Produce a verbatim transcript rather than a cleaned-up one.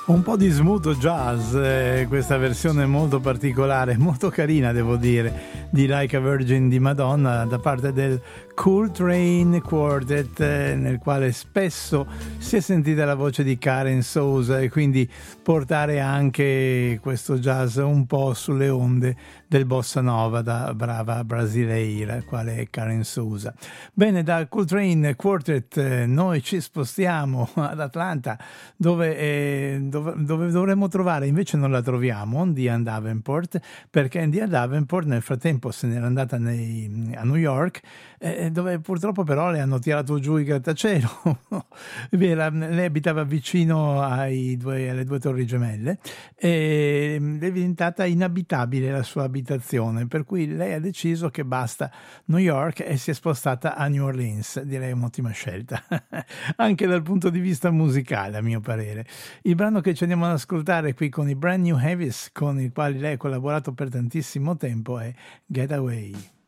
Un po' di smooth jazz, eh, questa versione molto particolare, molto carina devo dire, di Like a Virgin di Madonna da parte del Coltrane Quartet, eh, nel quale spesso si è sentita la voce di Karen Souza, e quindi portare anche questo jazz un po' sulle onde del bossa nova da brava brasileira, quale è Karen Souza. Bene, dal Coltrane Quartet eh, noi ci spostiamo ad Atlanta, dove, eh, dove, dove dovremmo trovare, invece non la troviamo, Diane Davenport, perché Diane Davenport nel frattempo se n'era andata nei, a New York, eh, dove purtroppo però le hanno tirato giù il grattacielo. Lei abitava vicino ai due, alle due torri gemelle e è diventata inabitabile la sua abitazione, per cui lei ha deciso che basta New York e si è spostata a New Orleans. Direi un'ottima scelta anche dal punto di vista musicale, a mio parere. Il brano che ci andiamo ad ascoltare qui con i Brand New Heavies, con i quali lei ha collaborato per tantissimo tempo, è Getaway.